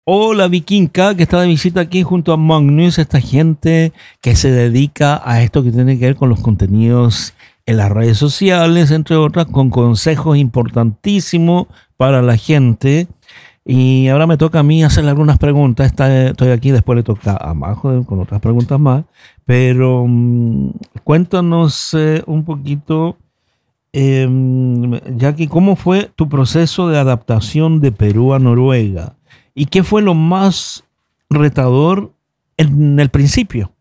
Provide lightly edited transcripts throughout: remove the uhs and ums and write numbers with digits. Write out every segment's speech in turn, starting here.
Hola Vikinka, que está de visita aquí junto a Magnus, esta gente que se dedica a esto que tiene que ver con los contenidos en las redes sociales, entre otras, con consejos importantísimos para la gente. Y ahora me toca a mí hacerle algunas preguntas. Estoy aquí, después le toca a Majo con otras preguntas más. Pero cuéntanos un poquito, Jackie, ¿cómo fue tu proceso de adaptación de Perú a Noruega? ¿Y qué fue lo más retador en el principio?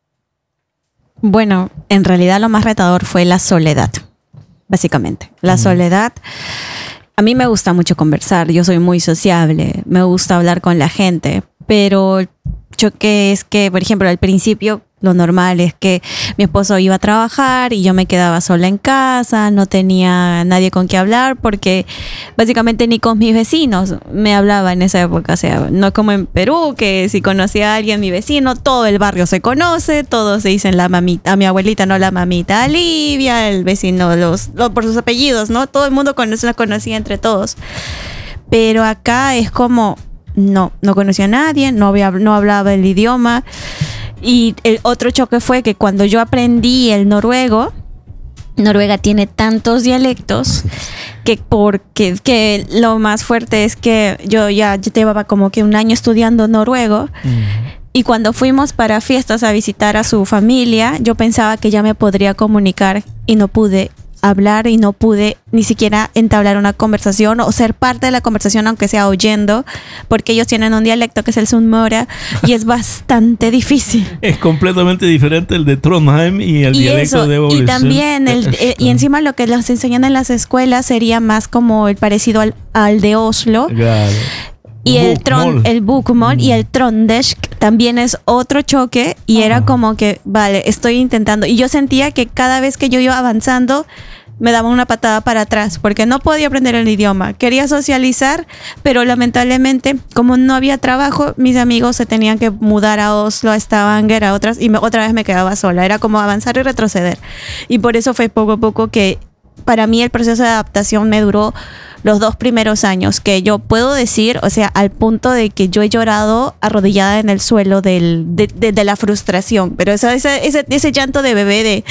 Bueno, en realidad lo más retador fue la soledad, básicamente. La soledad. A mí me gusta mucho conversar, yo soy muy sociable, me gusta hablar con la gente, pero yo que es que, por ejemplo, al principio lo normal es que mi esposo iba a trabajar y yo me quedaba sola en casa, no tenía nadie con quien hablar porque básicamente ni con mis vecinos me hablaba en esa época. O sea, no es como en Perú que si conocía a alguien, mi vecino, todo el barrio se conoce, todos se dicen la mamita, a mi abuelita, no la mamita Olivia, el vecino por sus apellidos, ¿no? Todo el mundo la conocía entre todos. Pero acá es como, no conocía a nadie, no hablaba el idioma. Y el otro choque fue que cuando yo aprendí el noruego, Noruega tiene tantos dialectos que lo más fuerte es que yo llevaba como que un año estudiando noruego. Y cuando fuimos para fiestas a visitar a su familia, yo pensaba que ya me podría comunicar y no pude hablar y no pude ni siquiera entablar una conversación o ser parte de la conversación, aunque sea oyendo, porque ellos tienen un dialecto que es el Sunnmøre y es bastante difícil. Es completamente diferente el de Trondheim y el dialecto de Ålesund. Y también y encima lo que les enseñan en las escuelas sería más como el parecido al de Oslo. Claro. Y el bokmål y el trøndersk también es otro choque y era como que, vale, estoy intentando. Y yo sentía que cada vez que yo iba avanzando me daba una patada para atrás porque no podía aprender el idioma. Quería socializar, pero lamentablemente, como no había trabajo, mis amigos se tenían que mudar a Oslo, a Stavanger, a otras, y otra vez me quedaba sola. Era como avanzar y retroceder. Y por eso fue poco a poco que para mí el proceso de adaptación me duró los 2 primeros años, que yo puedo decir, o sea, al punto de que yo he llorado arrodillada en el suelo de la frustración, pero ese llanto de bebé,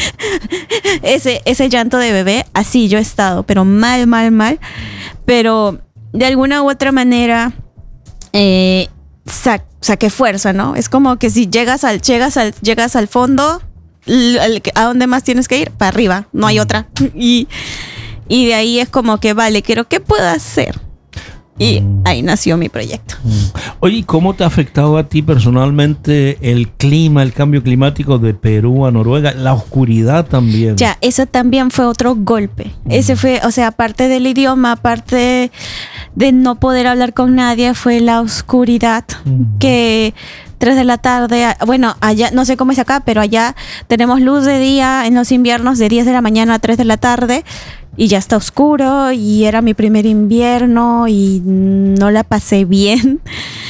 ese llanto de bebé, así yo he estado, pero mal, pero de alguna u otra manera saqué fuerza, ¿no? Es como que si llegas al fondo, ¿a dónde más tienes que ir? Para arriba, no hay otra. Y de ahí es como que, vale, ¿qué puedo hacer? Y ahí nació mi proyecto. Oye, ¿cómo te ha afectado a ti personalmente el clima, el cambio climático de Perú a Noruega? La oscuridad también. Ya, eso también fue otro golpe. Ese fue, o sea, aparte del idioma, aparte de no poder hablar con nadie, fue la oscuridad que 3 de la tarde, bueno, allá, no sé cómo es acá, pero allá tenemos luz de día en los inviernos de 10 de la mañana a 3 de la tarde y ya está oscuro y era mi primer invierno y no la pasé bien.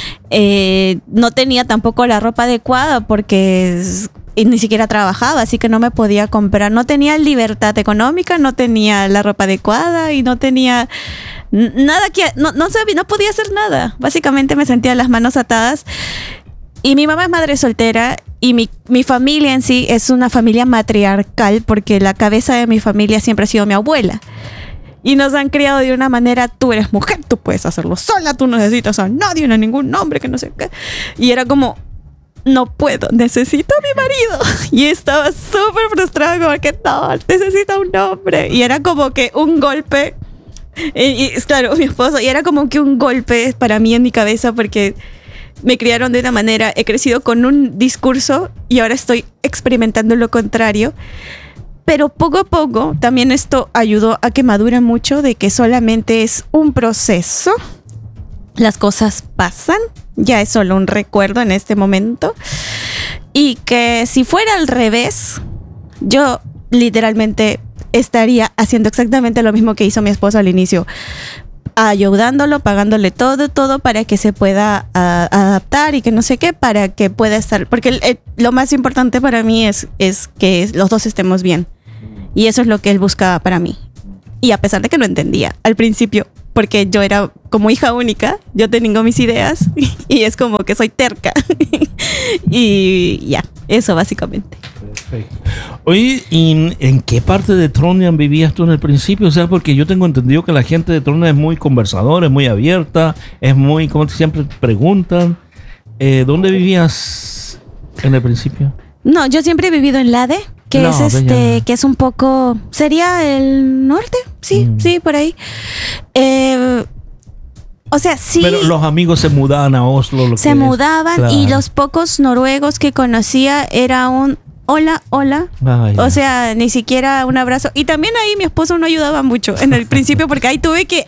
No tenía tampoco la ropa adecuada porque ni siquiera trabajaba, así que no me podía comprar, no tenía libertad económica, no tenía la ropa adecuada y no tenía nada no sabía, no podía hacer nada. Básicamente me sentía las manos atadas. Y mi mamá es madre soltera y mi familia en sí es una familia matriarcal porque la cabeza de mi familia siempre ha sido mi abuela. Y nos han criado de una manera, tú eres mujer, tú puedes hacerlo sola, tú no necesitas a nadie, no a ningún hombre, que no sé qué. Y era como, no puedo, necesito a mi marido. Y estaba súper frustrada porque no, necesito a un hombre. Y era como que un golpe, y claro, mi esposo, y era como que un golpe para mí en mi cabeza porque me criaron de una manera, he crecido con un discurso y ahora estoy experimentando lo contrario. Pero poco a poco también esto ayudó a que madure mucho de que solamente es un proceso. Las cosas pasan, ya es solo un recuerdo en este momento. Y que si fuera al revés, yo literalmente estaría haciendo exactamente lo mismo que hizo mi esposo al inicio. Ayudándolo, pagándole todo para que se pueda adaptar y que no sé qué, para que pueda estar, porque lo más importante para mí es que los dos estemos bien y eso es lo que él buscaba para mí y a pesar de que no entendía al principio porque yo era como hija única, yo tengo mis ideas y es como que soy terca. Y ya, eso básicamente. Perfecto. Oye, ¿y en qué parte de Trondheim vivías tú en el principio? O sea, porque yo tengo entendido que la gente de Trondheim es muy conversadora, es muy abierta, es muy, como siempre preguntan. ¿Dónde vivías en el principio? No, yo siempre he vivido en Lade, que que es un poco, sería el norte, sí, por ahí. O sea, sí. Pero los amigos se mudaban a Oslo. Se mudaban, claro. Y los pocos noruegos que conocía era un hola. O sea, ni siquiera un abrazo. Y también ahí mi esposo no ayudaba mucho en el principio porque ahí tuve que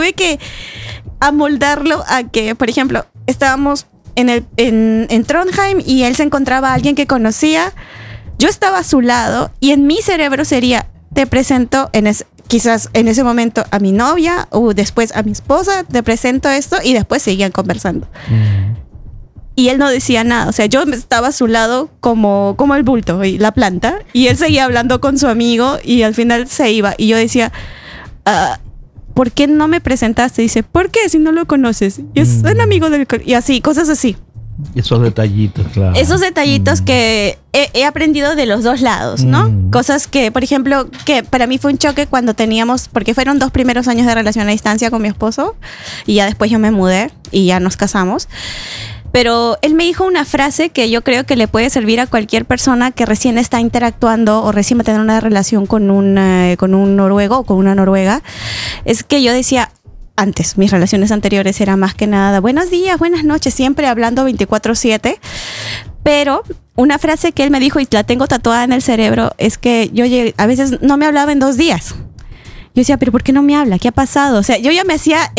amoldarlo a que, por ejemplo, estábamos en Trondheim y él se encontraba a alguien que conocía. Yo estaba a su lado y en mi cerebro sería, te presento quizás en ese momento a mi novia o después a mi esposa, te presento esto y después seguían conversando. Y él no decía nada, o sea, yo estaba a su lado como el bulto y la planta y él seguía hablando con su amigo y al final se iba y yo decía, ¿por qué no me presentaste? Dice, ¿por qué si no lo conoces? Y es un amigo del... Y así, cosas así. Esos detallitos, claro. Esos detallitos que he aprendido de los dos lados, ¿no? Cosas que, por ejemplo, que para mí fue un choque cuando teníamos, porque fueron 2 primeros años de relación a distancia con mi esposo y ya después yo me mudé y ya nos casamos. Pero él me dijo una frase que yo creo que le puede servir a cualquier persona que recién está interactuando o recién va a tener una relación con un noruego o con una noruega. Es que yo decía... Antes, mis relaciones anteriores era más que nada buenos días, buenas noches, siempre hablando 24/7. Pero una frase que él me dijo y la tengo tatuada en el cerebro es que yo a veces no me hablaba en 2 días. Yo decía, pero ¿por qué no me habla? ¿Qué ha pasado? O sea, yo ya me hacía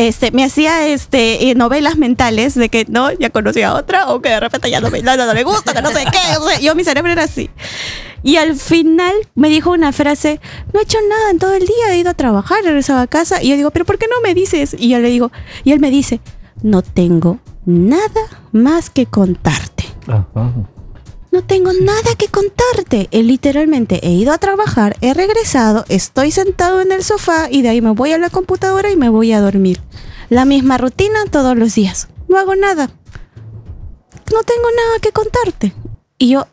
novelas mentales de que no, ya conocí a otra o que de repente ya no me gusta, que no sé qué. O sea, mi cerebro era así. Y al final me dijo una frase, no he hecho nada en todo el día, he ido a trabajar, he regresado a casa. Y yo digo, ¿pero por qué no me dices? Y yo le digo, y él me dice, no tengo nada más que contarte. Ajá. No tengo nada que contarte. Literalmente he ido a trabajar, he regresado, estoy sentado en el sofá y de ahí me voy a la computadora y me voy a dormir. La misma rutina todos los días. No hago nada. No tengo nada que contarte. Y yo,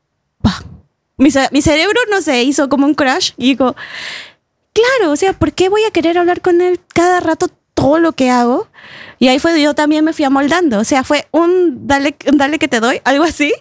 mi cerebro, no sé, hizo como un crash y digo, claro, o sea, ¿por qué voy a querer hablar con él cada rato todo lo que hago? Y ahí fue, yo también me fui amoldando. O sea, fue un dale que te doy, algo así.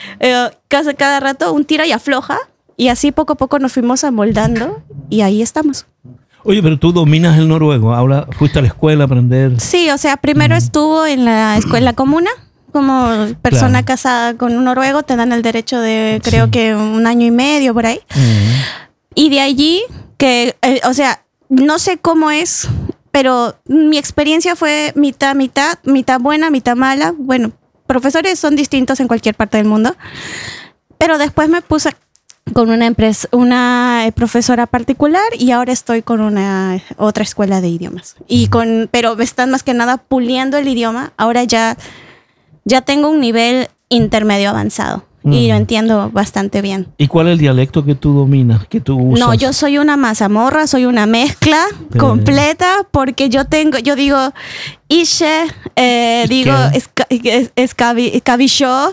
Cada rato un tira y afloja. Y así poco a poco nos fuimos amoldando y ahí estamos. Oye, pero tú dominas el noruego. Ahora fuiste a la escuela a aprender. Sí, o sea, primero estuvo en la escuela comuna. Como persona casada con un noruego te dan el derecho de, creo que 1 año y medio por ahí. Y de allí, o sea, no sé cómo es, pero mi experiencia fue mitad buena, mitad mala. Bueno, profesores son distintos en cualquier parte del mundo. Pero después me puse con una profesora particular y ahora estoy con otra escuela de idiomas. Pero me están más que nada puliendo el idioma. Ahora ya tengo un nivel intermedio avanzado y lo entiendo bastante bien. ¿Y cuál es el dialecto que tú dominas, que tú usas? No, yo soy una mazamorra, soy una mezcla completa porque yo digo ishe, digo escabilló,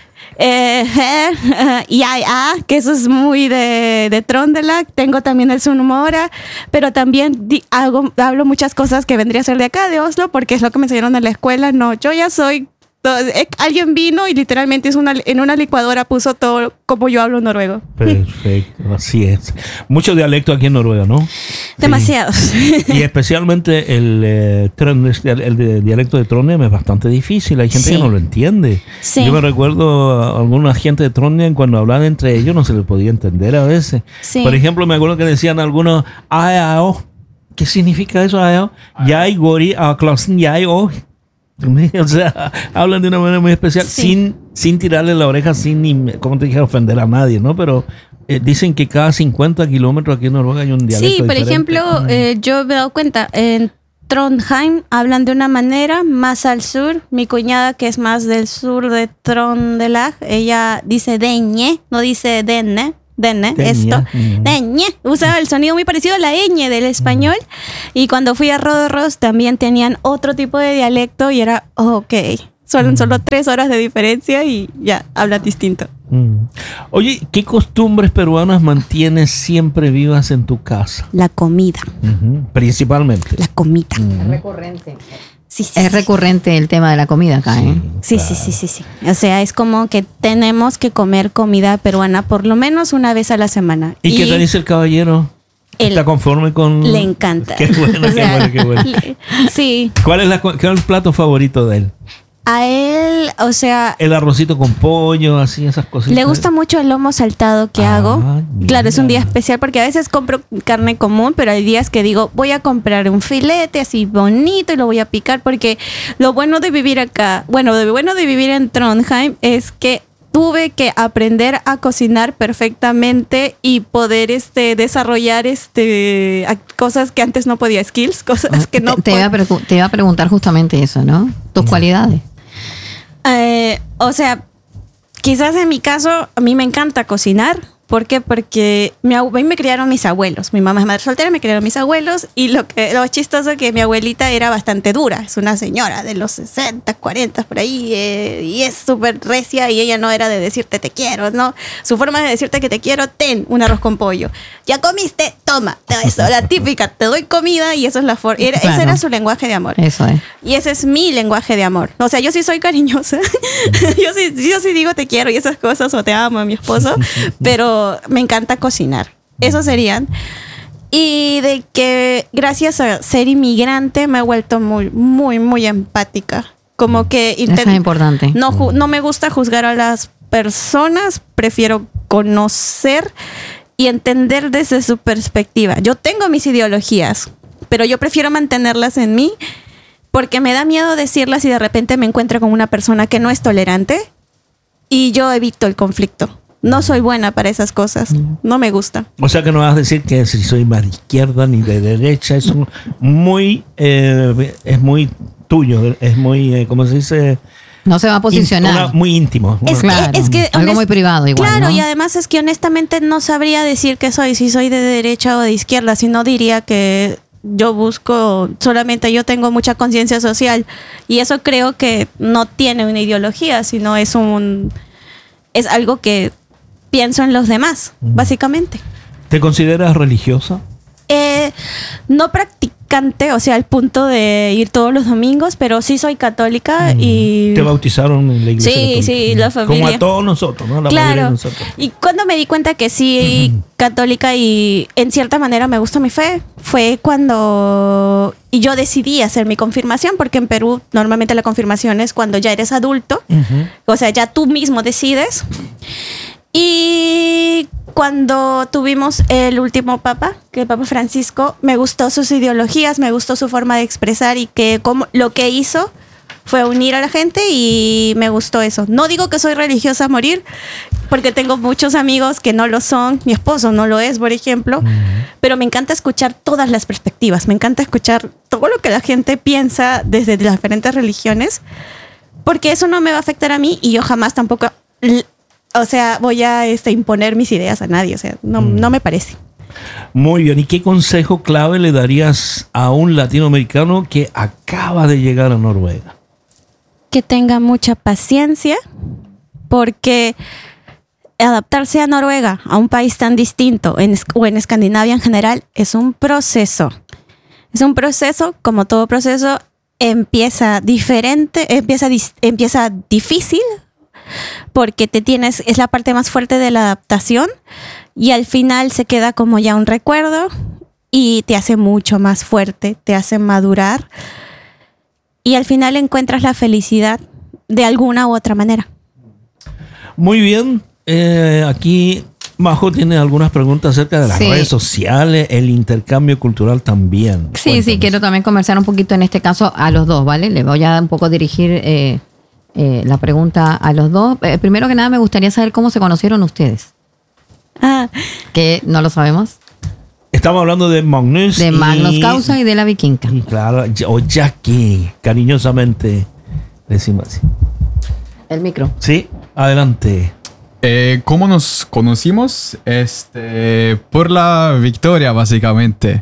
que eso es muy de Trøndelag. Tengo también el Sunnmøre, pero también hablo muchas cosas que vendría a ser de acá, de Oslo, porque es lo que me enseñaron en la escuela. No, yo ya soy... Alguien vino y literalmente en una licuadora puso todo como yo hablo noruego. Perfecto, así es. Mucho dialecto aquí en Noruega, ¿no? Demasiados. Sí. Y especialmente el dialecto de Trondheim es bastante difícil. Hay gente que no lo entiende. Sí. Yo me recuerdo a alguna gente de Trondheim cuando hablaban entre ellos no se les podía entender a veces. Sí. Por ejemplo, me acuerdo que decían algunos "aeo". ¿Qué significa eso, aeo? Yai gori a klassen yai o. O sea, hablan de una manera muy especial, sin tirarle la oreja, sin, como te dije, ofender a nadie, ¿no? Pero dicen que cada 50 kilómetros aquí en Noruega hay un dialecto Sí, por diferente. ejemplo, yo me he dado cuenta, en Trondheim hablan de una manera, más al sur. Mi cuñada, que es más del sur de Trøndelag, ella dice deñe, no dice denne. Dene, Deña. esto. Deñe. Usaba el sonido muy parecido a la ñ del español. Y cuando fui a Rodorros también tenían otro tipo de dialecto y era, ok, son solo 3 horas de diferencia y ya, hablan distinto. Oye, ¿qué costumbres peruanas mantienes siempre vivas en tu casa? La comida. Principalmente. La comida. Es recurrente. Sí, sí, Es sí. recurrente el tema de la comida acá, ¿eh? Sí, claro. sí. O sea, es como que tenemos que comer comida peruana por lo menos una vez a la semana. ¿Y qué te dice el caballero? Él- ¿Está conforme con...? Le encanta. Qué bueno, O sea, qué bueno. Sí. ¿Cuál es el plato favorito de él? A él, o sea, El arrocito con pollo, así, esas cositas. le gusta mucho el lomo saltado que hago. Claro, es un día mira. especial porque a veces compro carne común, pero hay días que digo, voy a comprar un filete así bonito y lo voy a picar porque lo bueno de vivir acá, bueno, lo bueno de vivir en Trondheim es que tuve que aprender a cocinar perfectamente y poder desarrollar cosas que antes no podía, skills, cosas que no te iba a preguntar justamente eso, ¿no? Tus cualidades. O sea, quizás en mi caso, a mí me encanta cocinar. ¿Por qué? Porque a mí me criaron mis abuelos. Mi mamá es madre soltera, me criaron mis abuelos. Y lo chistoso es que mi abuelita era bastante dura. Es una señora de los 60, 40, por ahí. Y es súper recia y ella no era de decirte te quiero, ¿no? Su forma de decirte que te quiero, ten un arroz con pollo. ¿Ya comiste? Toma. Eso, la típica, te doy comida y eso es la forma. Ese Claro. era su lenguaje de amor. Eso es. Y ese es mi lenguaje de amor. O sea, yo sí soy cariñosa. yo sí digo te quiero y esas cosas o te amo a mi esposo. Pero me encanta cocinar. Esos serían. Y de que gracias a ser inmigrante me he vuelto muy, muy, muy empática. Como que Eso es importante. no me gusta juzgar a las personas. Prefiero conocer y entender desde su perspectiva. Yo tengo mis ideologías, pero yo prefiero mantenerlas en mí porque me da miedo decirlas y de repente me encuentro con una persona que no es tolerante y yo evito el conflicto. No soy buena para esas cosas. No me gusta. O sea que no vas a decir que si soy más de izquierda ni de derecha. Es muy tuyo. Es muy, ¿cómo se dice? No se va a posicionar. Muy íntimo. Claro, algo muy privado igual, Claro, ¿no? y además es que honestamente no sabría decir si soy de derecha o de izquierda, si no diría que yo busco, solamente yo tengo mucha conciencia social y eso creo que no tiene una ideología, sino es algo que pienso en los demás, básicamente. ¿Te consideras religiosa? No practicante, o sea, al punto de ir todos los domingos, pero sí soy católica y... ¿Te bautizaron en la iglesia Sí, católica? sí, la familia. Como a todos nosotros, ¿no? La mayoría de Claro. nosotros. Y cuando me di cuenta que sí, católica y en cierta manera me gusta mi fe, fue cuando yo decidí hacer mi confirmación, porque en Perú normalmente la confirmación es cuando ya eres adulto, o sea, ya tú mismo decides. Y cuando tuvimos el último papa, que el Papa Francisco, me gustó sus ideologías, me gustó su forma de expresar y que lo que hizo fue unir a la gente y me gustó eso. No digo que soy religiosa a morir, porque tengo muchos amigos que no lo son. Mi esposo no lo es, por ejemplo. Pero me encanta escuchar todas las perspectivas. Me encanta escuchar todo lo que la gente piensa desde las diferentes religiones, porque eso no me va a afectar a mí y yo jamás tampoco... O sea, voy a imponer mis ideas a nadie. O sea, no me parece. Muy bien. ¿Y qué consejo clave le darías a un latinoamericano que acaba de llegar a Noruega? Que tenga mucha paciencia, porque adaptarse a Noruega, a un país tan distinto, o en Escandinavia en general, es un proceso. Es un proceso, como todo proceso, empieza diferente, empieza difícil, porque es la parte más fuerte de la adaptación y al final se queda como ya un recuerdo y te hace mucho más fuerte, te hace madurar y al final encuentras la felicidad de alguna u otra manera. Muy bien. Aquí Majo tiene algunas preguntas acerca de las redes sociales, el intercambio cultural también. Sí, Cuéntanos. quiero también conversar un poquito en este caso a los dos, ¿vale? Le voy a un poco dirigir la pregunta a los dos. Primero que nada me gustaría saber cómo se conocieron ustedes. Que no lo sabemos. Estamos hablando de Magnus. De Magnus Causa y de la Vikinga. Y claro, o Jackie, cariñosamente decimos así. El micro. Sí, adelante. ¿Cómo nos conocimos? Por la Victoria, básicamente.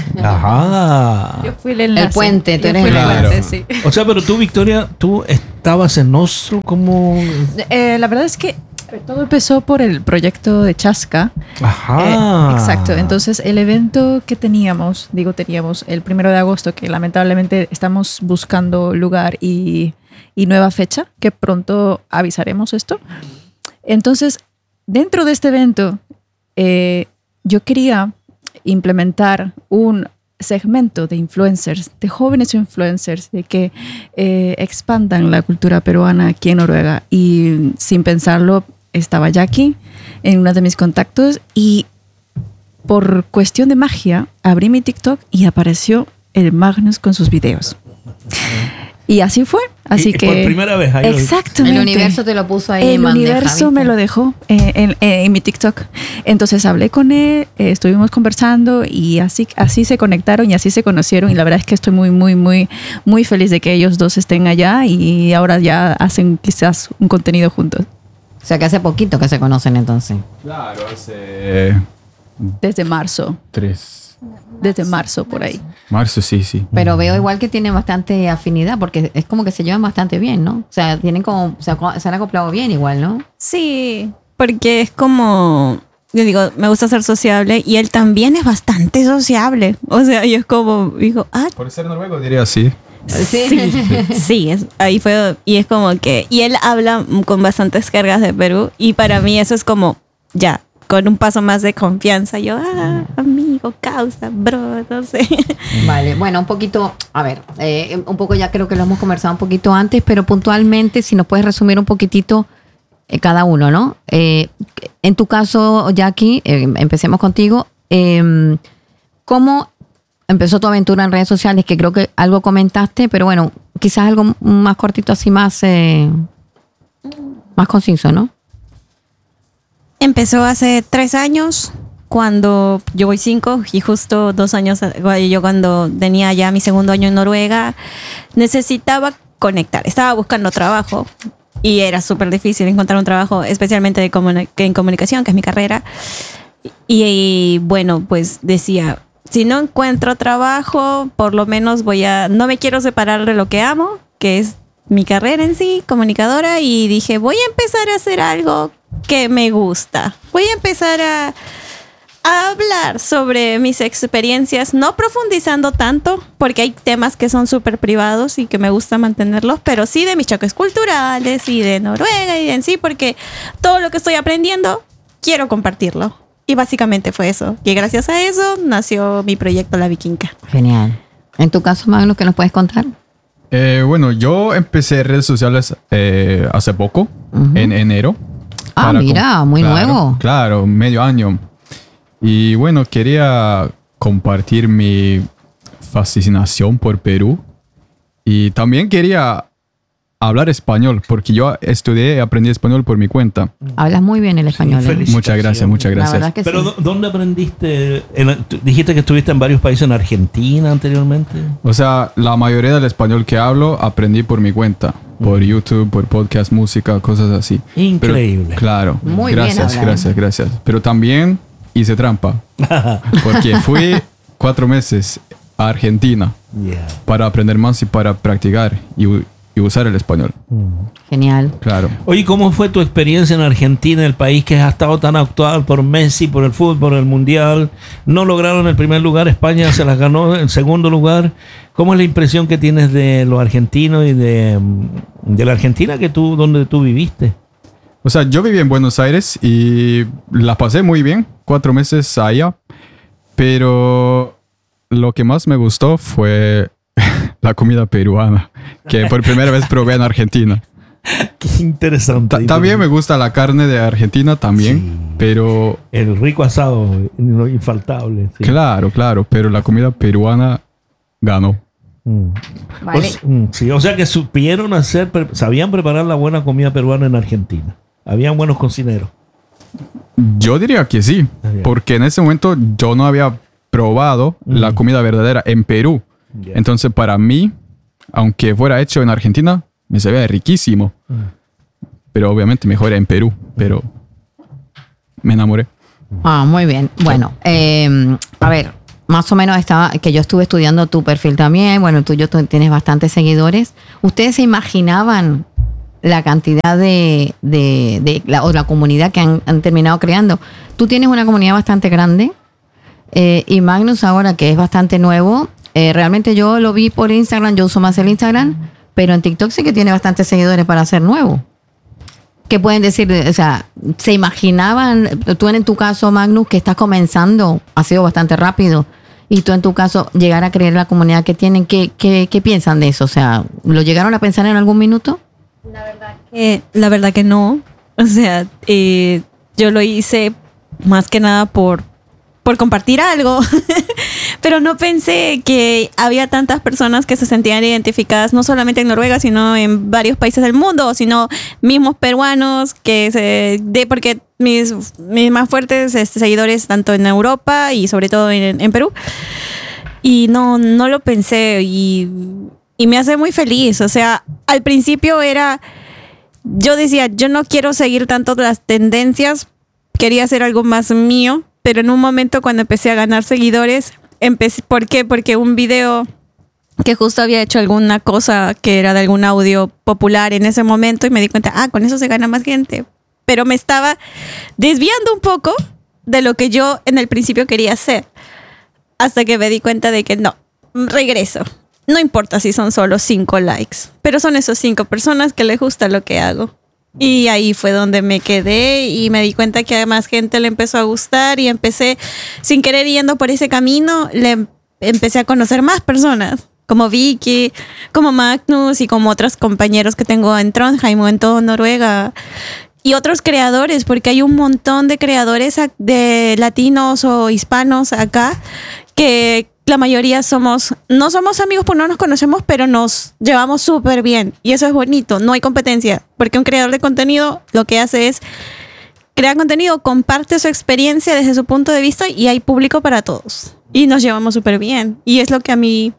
Ajá. Yo fui el enlace. El puente, tú eres el Claro. puente, sí. O sea, pero tú, Victoria, tú estabas en Oslo como... La verdad es que todo empezó por el proyecto de Chasca. Ajá. Exacto. Entonces, el evento que teníamos el 1 de agosto, que lamentablemente estamos buscando lugar y nueva fecha, que pronto avisaremos esto. Entonces, dentro de este evento, yo quería implementar un segmento de influencers, de jóvenes influencers, de que expandan la cultura peruana aquí en Noruega. Y sin pensarlo, estaba Jackie en uno de mis contactos y por cuestión de magia abrí mi TikTok y apareció el Magnus con sus videos. Y así fue. Así Y que por primera vez ahí. exactamente. El universo te lo puso ahí El en bandeja, universo ¿viste? me lo dejó en mi TikTok. Entonces hablé con él, estuvimos conversando y así se conectaron y así se conocieron. Y la verdad es que estoy muy, muy, muy, muy feliz de que ellos dos estén allá y ahora ya hacen quizás un contenido juntos. O sea, que hace poquito que se conocen entonces. Claro, hace Desde marzo. 3 Desde marzo por ahí. marzo, sí. Pero veo igual que tienen bastante afinidad porque es como que se llevan bastante bien, ¿no? O sea, tienen como, se han acoplado bien igual, ¿no? Sí, porque es como, yo digo, me gusta ser sociable y él también es bastante sociable. O sea, y es como, dijo, Por ser noruego diría sí. sí, ahí fue, y es como que, y él habla con bastantes cargas de Perú y para mí eso es como, ya, con un paso más de confianza, yo, amigo, causa, bro, no sé. Vale, bueno, un poquito, a ver, un poco ya creo que lo hemos conversado un poquito antes, pero puntualmente, si nos puedes resumir un poquitito cada uno, ¿no? En tu caso, Jackie, empecemos contigo. ¿Cómo empezó tu aventura en redes sociales? Que creo que algo comentaste, pero bueno, quizás algo más cortito, así más conciso, ¿no? Empezó hace 3 años, cuando yo voy 5 y justo 2 años, yo cuando tenía ya mi segundo año en Noruega, necesitaba conectar. Estaba buscando trabajo y era súper difícil encontrar un trabajo, especialmente en comunicación, que es mi carrera. Y bueno, pues decía, si no encuentro trabajo, por lo menos no me quiero separar de lo que amo, que es mi carrera en sí, comunicadora, y dije, voy a empezar a hacer algo que me gusta. Voy a empezar a hablar sobre mis experiencias, no profundizando tanto, porque hay temas que son súper privados y que me gusta mantenerlos, pero sí de mis choques culturales y de Noruega y en sí, porque todo lo que estoy aprendiendo, quiero compartirlo. Y básicamente fue eso. Y gracias a eso nació mi proyecto La Vikinga. Genial. En tu caso, Magnus, ¿qué nos puedes contar? Bueno, yo empecé redes sociales hace poco, en enero. Mira, muy nuevo. Claro, medio año. Y bueno, quería compartir mi fascinación por Perú. Y también quería hablar español, porque yo estudié y aprendí español por mi cuenta. Hablas muy bien el español. Feliz. Muchas gracias, muchas La gracias. verdad que Pero sí. ¿dónde aprendiste? Dijiste que estuviste en varios países, en Argentina anteriormente. O sea, la mayoría del español que hablo aprendí por mi cuenta. Por YouTube, por podcast, música, cosas así. Increíble. Pero, claro. Muy bien gracias, hablado. gracias. Pero también hice trampa. Porque fui 4 meses a Argentina Yeah. para aprender más y para practicar y usar el español. Genial. Claro. Oye, ¿cómo fue tu experiencia en Argentina, el país que ha estado tan actual por Messi, por el fútbol, por el Mundial? No lograron el primer lugar, España se las ganó en segundo lugar. ¿Cómo es la impresión que tienes de los argentinos y de la Argentina donde tú viviste? O sea, yo viví en Buenos Aires y la pasé muy bien, 4 meses allá. Pero lo que más me gustó fue la comida peruana, que por primera vez probé en Argentina. Qué interesante. También me gusta la carne de Argentina también, Sí. pero El rico asado, infaltable. Sí. claro, pero la comida peruana ganó. Vale. Sí, o sea que sabían preparar la buena comida peruana en Argentina. Habían buenos cocineros. Yo diría que sí, Bien. porque en ese momento yo no había probado la comida verdadera en Perú. Yeah. Entonces para mí, aunque fuera hecho en Argentina, me sabía riquísimo. Pero obviamente mejor en Perú, pero me enamoré. Muy bien. Bueno, a ver, más o menos que yo estuve estudiando tu perfil también. Bueno, tú tienes bastantes seguidores. ¿Ustedes se imaginaban la cantidad o la comunidad que han terminado creando? Tú tienes una comunidad bastante grande y Magnus ahora, que es bastante nuevo, realmente yo lo vi por Instagram, yo uso más el Instagram, pero en TikTok sí que tiene bastantes seguidores para ser nuevo. ¿Qué pueden decir? O sea, ¿se imaginaban, tú en tu caso, Magnus, que estás comenzando, ha sido bastante rápido, y tú en tu caso, llegar a creer la comunidad que tienen, ¿qué piensan de eso? O sea, ¿lo llegaron a pensar en algún minuto? La verdad que no. O sea, yo lo hice más que nada por compartir algo. Pero no pensé que había tantas personas que se sentían identificadas, no solamente en Noruega, sino en varios países del mundo, sino mismos peruanos, porque mis más fuertes seguidores tanto en Europa y sobre todo en Perú. Y no lo pensé y me hace muy feliz. O sea, al principio yo decía, yo no quiero seguir tanto las tendencias, quería hacer algo más mío, pero en un momento cuando empecé a ganar seguidores, ¿por qué? Porque un video que justo había hecho alguna cosa que era de algún audio popular en ese momento y me di cuenta, con eso se gana más gente. Pero me estaba desviando un poco de lo que yo en el principio quería hacer. Hasta que me di cuenta de que no, regreso. No importa si son solo 5 likes, pero son esos 5 personas que les gusta lo que hago. Y ahí fue donde me quedé y me di cuenta que a más gente le empezó a gustar y empecé, sin querer yendo por ese camino, empecé a conocer más personas, como Vicky, como Magnus y como otros compañeros que tengo en Trondheim o en todo Noruega. Y otros creadores, porque hay un montón de creadores de latinos o hispanos acá que la mayoría no somos amigos porque no nos conocemos, pero nos llevamos súper bien. Y eso es bonito, no hay competencia. Porque un creador de contenido lo que hace es crear contenido, comparte su experiencia desde su punto de vista y hay público para todos. Y nos llevamos súper bien. Y es lo que a mí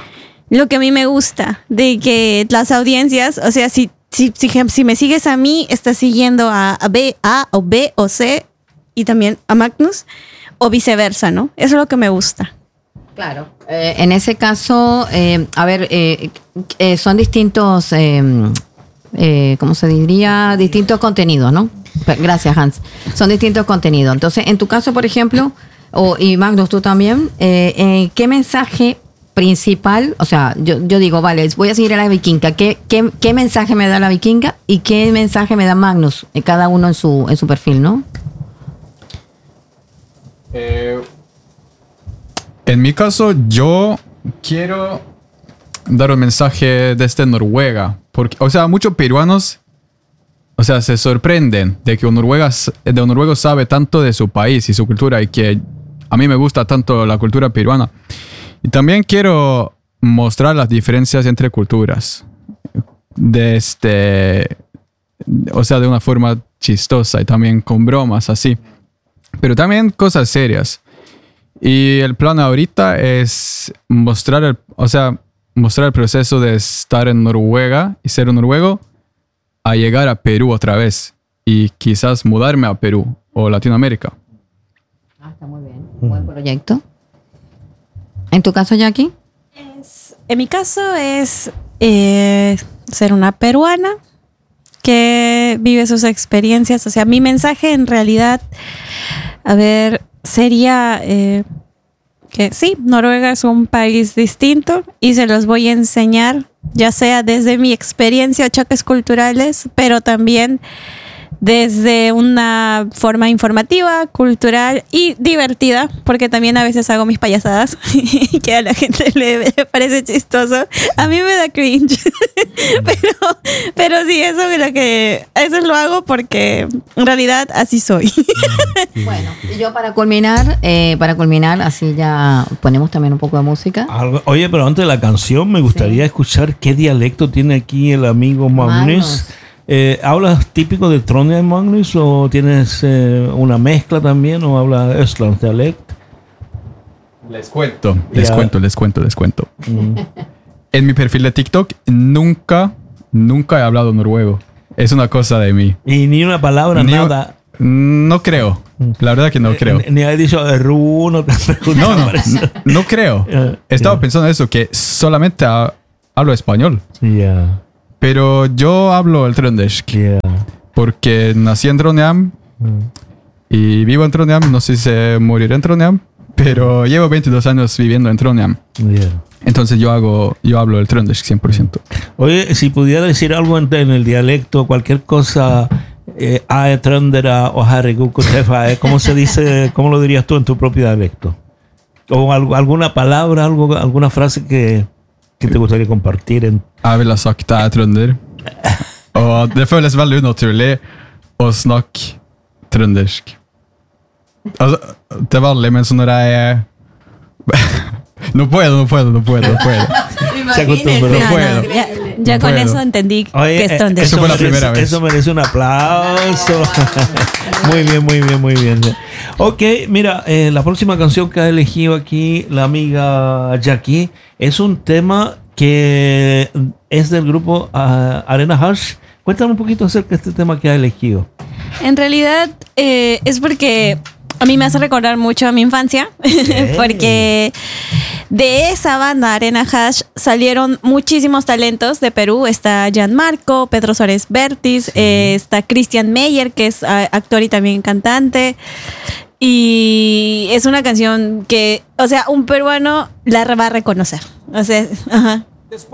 me gusta, de que las audiencias, o sea, si me sigues a mí, estás siguiendo a o B o C y también a Magnus o viceversa, ¿no? Eso es lo que me gusta. Claro. En ese caso, son distintos, ¿cómo se diría? Distintos contenidos, ¿no? Gracias, Hans. Son distintos contenidos. Entonces, en tu caso, por ejemplo, y Magnus, tú también, ¿qué mensaje principal? O sea, yo digo, vale, voy a seguir a la vikinga. ¿Qué mensaje me da la vikinga y qué mensaje me da Magnus? Cada uno en su perfil, ¿no? En mi caso, yo quiero dar un mensaje desde Noruega. Porque, o sea, muchos peruanos, o sea, se sorprenden de que un noruego sabe tanto de su país y su cultura y que a mí me gusta tanto la cultura peruana. Y también quiero mostrar las diferencias entre culturas. O sea, de una forma chistosa y también con bromas así. Pero también cosas serias. Y el plan ahorita es mostrar el proceso de estar en Noruega y ser un noruego a llegar a Perú otra vez y quizás mudarme a Perú o Latinoamérica. Está muy bien. Buen proyecto. ¿En tu caso, Jackie? En mi caso es ser una peruana que vive sus experiencias. O sea, mi mensaje en realidad, sería que sí, Noruega es un país distinto y se los voy a enseñar, ya sea desde mi experiencia, choques culturales, pero también desde una forma informativa, cultural y divertida, porque también a veces hago mis payasadas y que a la gente le parece chistoso. A mí me da cringe, pero sí, eso lo hago porque en realidad así soy. Bueno, yo para culminar, así ya ponemos también un poco de música. Oye, pero antes de la canción me gustaría escuchar qué dialecto tiene aquí el amigo Magnus. ¿Hablas típico de Trondheim, Magnus, o tienes una mezcla también, o hablas Östlandsdialekt? Les cuento. En mi perfil de TikTok nunca he hablado noruego. Es una cosa de mí. Y ni una palabra, nada. No creo. La verdad que no creo. Ni ha dicho de Ru, no te no creo. Estaba pensando eso, que solamente hablo español. Yeah. Pero yo hablo el trøndersk. Yeah. Porque nací en Trondheim y vivo en Trondheim. No sé si moriré en Trondheim, pero llevo 22 años viviendo en Trondheim. Yeah. Entonces yo hablo el trøndersk 100%. Oye, si pudiera decir algo en el dialecto, cualquier cosa, trøndera o ¿cómo se dice? ¿Cómo lo dirías tú en tu propio dialecto? O alguna palabra, alguna frase que te gustaría compartir en... Jeg ville sagt jeg trønder. Og det føles veldig unaturlig å snakke trøndersk. Altså, til vanlig, men så når jeg No puedo. Ya con eso entendí. Oye, que es trøndersk. Eso fue la primera vez. Eso merece un aplauso. Muy bien. Ok, mira, la próxima canción que ha elegido aquí la amiga Jackie es un tema que es del grupo Arena Hash. Cuéntame un poquito acerca de este tema que ha elegido. En realidad es porque a mí me hace recordar mucho a mi infancia, porque de esa banda Arena Hash salieron muchísimos talentos de Perú. Está Gianmarco, Pedro Suárez Vértiz, está Christian Meyer, que es actor y también cantante. Y es una canción que, o sea, un peruano la va a reconocer. O sea,